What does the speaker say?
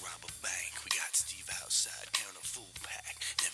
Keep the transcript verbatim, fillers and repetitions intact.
rob a bank. We got Steve outside, count a full pack.